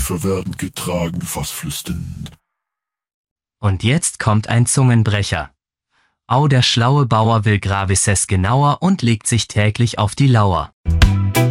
Schiffe werden getragen, fast flüsternd. Und jetzt kommt ein Zungenbrecher. Au, der schlaue Bauer will Gravises genauer und legt sich täglich auf die Lauer.